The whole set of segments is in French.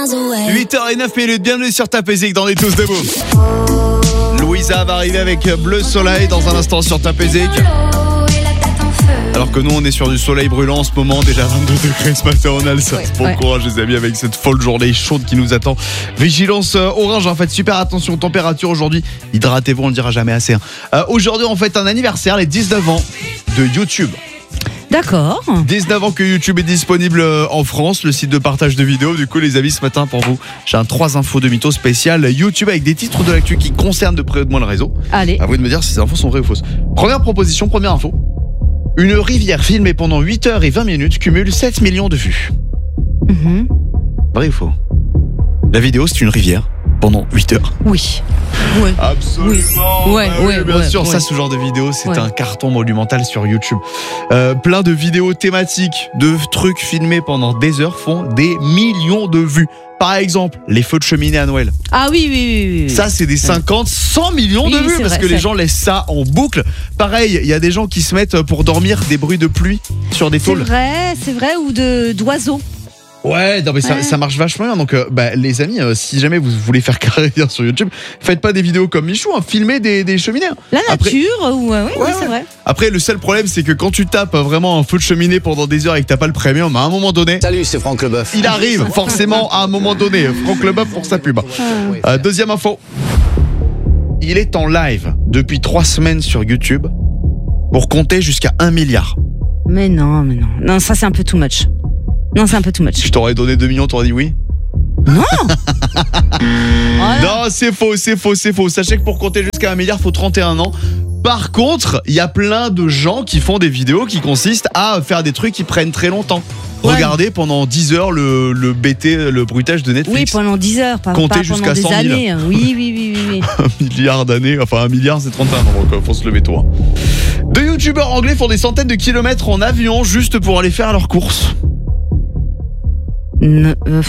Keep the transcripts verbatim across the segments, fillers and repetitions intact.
huit heures zéro neuf minutes, bienvenue sur Ta Musique dans les Tous Debout. Louisa va arriver avec Bleu Soleil dans un instant sur Ta Musique. Alors que nous on est sur du soleil brûlant en ce moment, déjà vingt-deux degrés ce matin en Alsace. Ouais, bon ouais. Courage les amis avec cette folle journée chaude qui nous attend. Vigilance euh, orange, en fait, super attention aux températures aujourd'hui. Hydratez-vous, on le dira jamais assez. Hein. Euh, aujourd'hui on fête un anniversaire, les dix-neuf ans de YouTube. D'accord. dix-neuf ans que YouTube est disponible en France, le site de partage de vidéos. Du coup, les amis, ce matin, pour vous, j'ai un trois infos de mythos spécial YouTube avec des titres de l'actu qui concernent de près ou de moins le réseau. Allez. À vous de me dire si ces infos sont vraies ou fausses. Première proposition, première info. Une rivière filmée pendant huit heures et vingt minutes cumule sept millions de vues. Mmh. Vrai ou faux? La vidéo, c'est une rivière pendant huit heures. Oui. Ouais. Absolument. Oui. Ouais, ah, oui, ouais, bien ouais, sûr, ouais. ça, ce genre de vidéo, c'est ouais. un carton monumental sur YouTube. Euh, plein de vidéos thématiques, de trucs filmés pendant des heures font des millions de vues. Par exemple, les feux de cheminée à Noël. Ah oui, oui, oui. oui. Ça, c'est des cinquante, cent millions oui, de vues parce vrai, que les gens laissent ça en boucle. Pareil, il y a des gens qui se mettent pour dormir des bruits de pluie sur des C'est tôles. vrai, c'est vrai, ou de d'oiseaux. Ouais, non mais ça, ouais. ça marche vachement bien. Donc, euh, bah, les amis, euh, si jamais vous voulez faire carrière sur YouTube, faites pas des vidéos comme Michou, hein, filmez des, des cheminées. La Après, nature, ou euh, oui, ouais, oui, c'est ouais. vrai. Après, le seul problème, c'est que quand tu tapes vraiment un feu de cheminée pendant des heures et que t'as pas le premium, à un moment donné. Salut, c'est Franck Leboeuf. Il arrive forcément à un moment donné. Franck Leboeuf pour sa pub. Ah. Euh, deuxième info. Il est en live depuis trois semaines sur YouTube pour compter jusqu'à un milliard. Mais non, mais non. Non, ça, c'est un peu too much. Non, c'est un peu too much. Je t'aurais donné deux millions, t'aurais dit oui? Non. Voilà. Non, c'est faux, c'est faux, c'est faux. Sachez que pour compter jusqu'à un milliard, il faut trente et un ans. Par contre, il y a plein de gens qui font des vidéos qui consistent à faire des trucs qui prennent très longtemps. Ouais. Regardez pendant dix heures le, le B T, le bruitage de Netflix. Oui, pendant dix heures, pas, compter pas jusqu'à pendant des cent mille. années. Oui, oui, oui, oui, oui. Un milliard d'années, enfin un milliard c'est trente et un ans, donc faut se lever tôt. Hein. Deux youtubeurs anglais font des centaines de kilomètres en avion juste pour aller faire leurs courses. Ne, euh,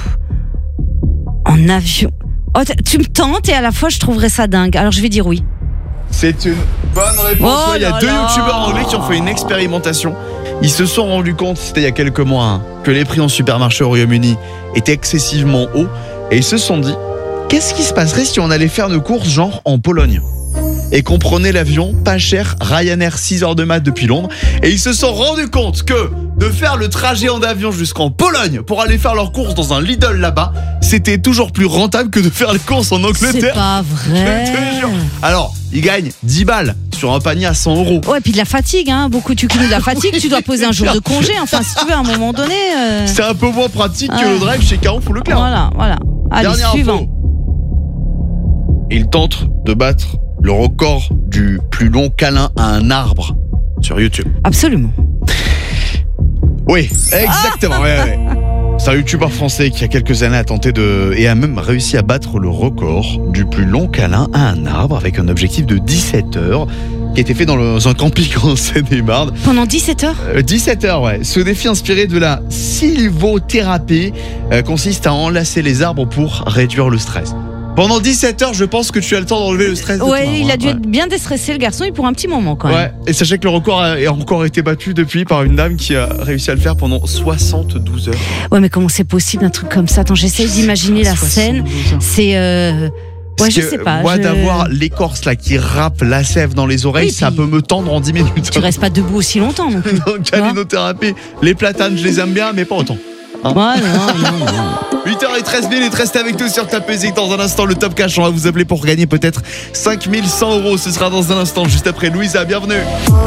en avion. Oh, tu me tentes et à la fois je trouverais ça dingue. Alors je vais dire oui. C'est une bonne réponse. Oh ouais, il y a là deux là. youtubeurs anglais qui ont fait une expérimentation. Ils se sont rendus compte, c'était il y a quelques mois, hein, que les prix en supermarché au Royaume-Uni étaient excessivement hauts. Et ils se sont dit, qu'est-ce qui se passerait si on allait faire nos courses genre en Pologne ? Et qu'on prenait l'avion, pas cher, Ryanair six heures de mat depuis Londres. Et ils se sont rendus compte que de faire le trajet en avion jusqu'en Pologne pour aller faire leurs courses dans un Lidl là-bas, c'était toujours plus rentable que de faire les courses en Angleterre. C'est pas vrai. Je te jure. Alors, ils gagnent dix balles sur un panier à cent euros. Ouais, puis de la fatigue, hein. Beaucoup, tu cumules de la fatigue, tu dois poser un jour de congé. Enfin, si tu veux, à un moment donné. Euh... C'est un peu moins pratique ouais. que le drive chez Carrefour Leclerc. Voilà, voilà. Allez, Dernière suivant. Info. Ils tentent de battre le record du plus long câlin à un arbre sur YouTube. Absolument. Oui, exactement. ouais, ouais. C'est un youtubeur français qui, il y a quelques années, a tenté de. Et a même réussi à battre le record du plus long câlin à un arbre avec un objectif de dix-sept heures qui a été fait dans, le, dans un camping en Seine-et-Marne. Pendant dix-sept heures euh, dix-sept heures, ouais. Ce défi inspiré de la sylvothérapie euh, consiste à enlacer les arbres pour réduire le stress. Pendant dix-sept heures, je pense que tu as le temps d'enlever le stress de Ouais, toi, il hein, a dû ouais. être bien déstressé, le garçon, et pour un petit moment quand même. Ouais, et sachez que le record a a encore été battu depuis par une dame qui a réussi à le faire pendant soixante-douze heures. Ouais, mais comment c'est possible un truc comme ça? Attends, j'essaie d'imaginer la scène. C'est. Euh... Ouais, Parce je que sais pas. Moi, je... d'avoir l'écorce là qui râpe la sève dans les oreilles, Oui, ça puis... peut me tendre en dix minutes. Tu restes pas debout aussi longtemps non plus. Donc, calinothérapie, les platanes, je les aime bien, mais pas autant. Hein ouais, non, non, non. huit heures treize minutes, restez avec nous sur Ta Musique. Dans un instant, le Top Cash, on va vous appeler pour gagner peut-être cinq mille cent euros. Ce sera dans un instant, juste après Louisa. Bienvenue.